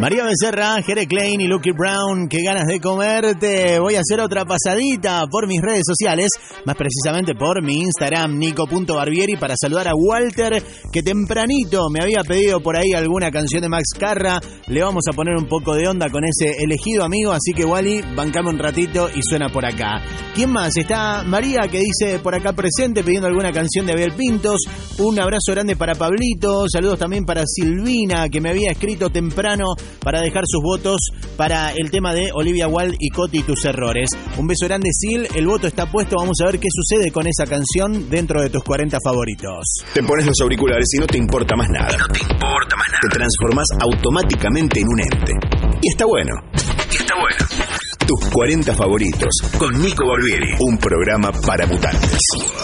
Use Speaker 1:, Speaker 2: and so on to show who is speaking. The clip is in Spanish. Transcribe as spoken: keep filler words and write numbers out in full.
Speaker 1: María Becerra, Jere Klein y Lucky Brown, qué ganas de comerte. Voy a hacer otra pasadita por mis redes sociales, más precisamente por mi Instagram, nico punto barbieri, para saludar a Walter, que tempranito me había pedido por ahí alguna canción de Max Carra. Le vamos a poner un poco de onda con ese elegido amigo, así que Wally, bancame un ratito y suena por acá. ¿Quién más? Está María, que dice por acá presente, pidiendo alguna canción de Abel Pintos. Un abrazo grande para Pablito, saludos también para Silvina, que me había escrito temprano para dejar sus votos para el tema de Olivia Wilde y Coti y tus errores. Un beso grande, Sil, el voto está puesto, vamos a ver qué sucede con esa canción dentro de tus cuarenta favoritos.
Speaker 2: Te pones los auriculares y no te importa más nada. Y no te importa más nada. Te transformás automáticamente en un ente. Y está bueno. Y está bueno. Tus cuarenta favoritos con Nico Barbieri, un programa para mutantes.